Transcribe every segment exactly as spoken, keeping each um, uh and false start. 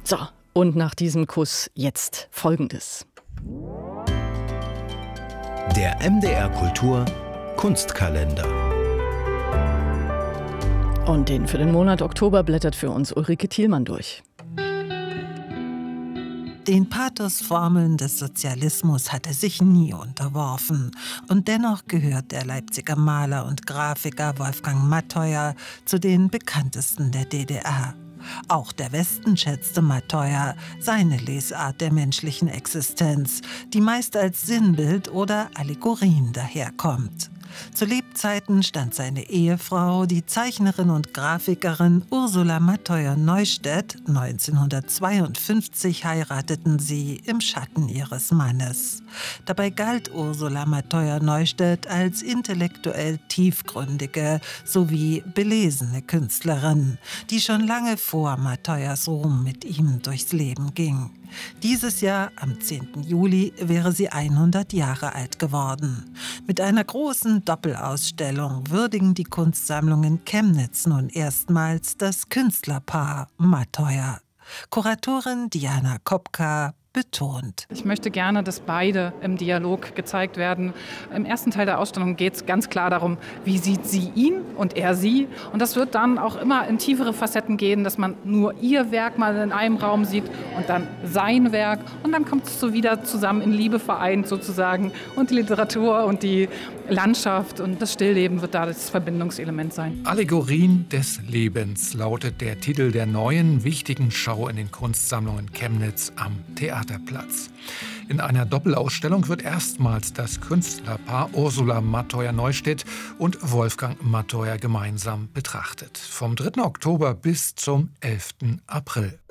So, und nach diesem Kuss jetzt Folgendes. Der M D R Kultur Kunstkalender. Und den für den Monat Oktober blättert für uns Ulrike Thielmann durch. Den Pathosformeln des Sozialismus hat er sich nie unterworfen. Und dennoch gehört der Leipziger Maler und Grafiker Wolfgang Mattheuer zu den bekanntesten der D D R. Auch der Westen schätzte Mattheuer seine Lesart der menschlichen Existenz, die meist als Sinnbild oder Allegorien daherkommt. Zu Lebzeiten stand seine Ehefrau, die Zeichnerin und Grafikerin Ursula Mattheuer-Neustedt. neunzehnhundertzweiundfünfzig heirateten sie im Schatten ihres Mannes. Dabei galt Ursula Mattheuer-Neustedt als intellektuell tiefgründige sowie belesene Künstlerin, die schon lange vor Mattheuers Ruhm mit ihm durchs Leben ging. Dieses Jahr, am zehnten Juli, wäre sie hundert Jahre alt geworden. Mit einer großen Doppelausstellung würdigen die Kunstsammlungen Chemnitz nun erstmals das Künstlerpaar Mattheuer. Kuratorin Diana Kopka betont: Ich möchte gerne, dass beide im Dialog gezeigt werden. Im ersten Teil der Ausstellung geht es ganz klar darum, wie sieht sie ihn und er sie. Und das wird dann auch immer in tiefere Facetten gehen, dass man nur ihr Werk mal in einem Raum sieht und dann sein Werk. Und dann kommt es so wieder zusammen in Liebe vereint sozusagen. Und die Literatur und die Landschaft und das Stillleben wird da das Verbindungselement sein. Allegorien des Lebens lautet der Titel der neuen wichtigen Schau in den Kunstsammlungen Chemnitz am Theaterplatz. In einer Doppelausstellung wird erstmals das Künstlerpaar Ursula Mattheuer-Neustedt und Wolfgang Mattheuer gemeinsam betrachtet. Vom dritten Oktober bis zum elften April.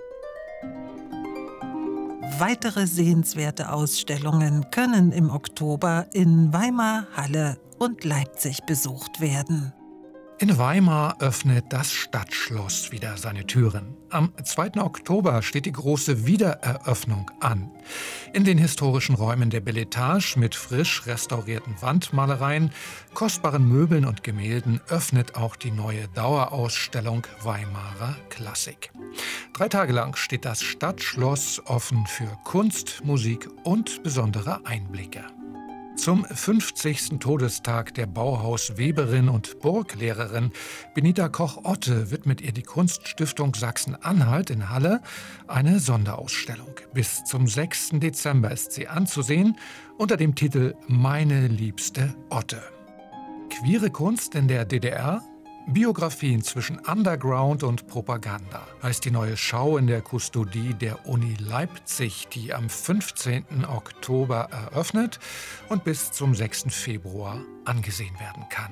Weitere sehenswerte Ausstellungen können im Oktober in Weimar, Halle und Leipzig besucht werden. In Weimar öffnet das Stadtschloss wieder seine Türen. Am zweiten Oktober steht die große Wiedereröffnung an. In den historischen Räumen der Beletage mit frisch restaurierten Wandmalereien, kostbaren Möbeln und Gemälden öffnet auch die neue Dauerausstellung Weimarer Klassik. Drei Tage lang steht das Stadtschloss offen für Kunst, Musik und besondere Einblicke. Zum fünfzigsten Todestag der Bauhaus-Weberin und Burglehrerin Benita Koch-Otte widmet ihr die Kunststiftung Sachsen-Anhalt in Halle eine Sonderausstellung. Bis zum sechsten Dezember ist sie anzusehen unter dem Titel »Meine liebste Otte«. Queere Kunst in der D D R? Biografien zwischen Underground und Propaganda heißt die neue Schau in der Kustodie der Uni Leipzig, die am fünfzehnten Oktober eröffnet und bis zum sechsten Februar angesehen werden kann.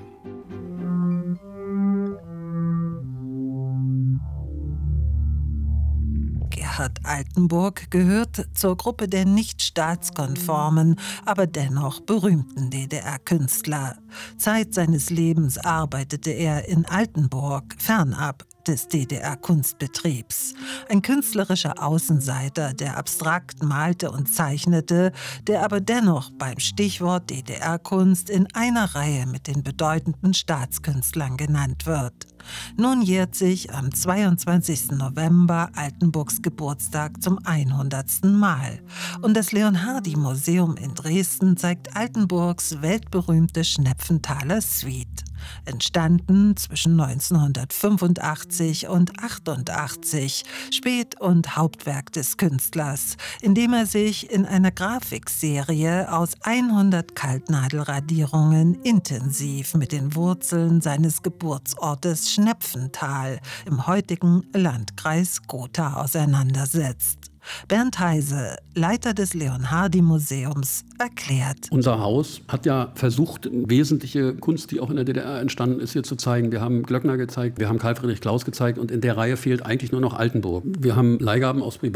Gerhard Altenburg gehört zur Gruppe der nicht staatskonformen, aber dennoch berühmten D D R-Künstler. Zeit seines Lebens arbeitete er in Altenburg, fernab des D D R-Kunstbetriebs. Ein künstlerischer Außenseiter, der abstrakt malte und zeichnete, der aber dennoch beim Stichwort D D R-Kunst in einer Reihe mit den bedeutenden Staatskünstlern genannt wird. Nun jährt sich am zweiundzwanzigsten November Altenburgs Geburtstag zum hundertsten Mal. Und das Leonhardi-Museum in Dresden zeigt Altenburgs weltberühmte Schnepfenthaler Suite. Entstanden zwischen neunzehnhundertfünfundachtzig und achtundachtzig, Spät- und Hauptwerk des Künstlers, indem er sich in einer Grafikserie aus hundert Kaltnadelradierungen intensiv mit den Wurzeln seines Geburtsortes Schnepfenthal im heutigen Landkreis Gotha auseinandersetzt. Bernd Heise, Leiter des Leonhardi-Museums, erklärt: Unser Haus hat ja versucht, wesentliche Kunst, die auch in der D D R entstanden ist, hier zu zeigen. Wir haben Glöckner gezeigt, wir haben Karl Friedrich Klaus gezeigt und in der Reihe fehlt eigentlich nur noch Altenburg. Wir haben Leihgaben aus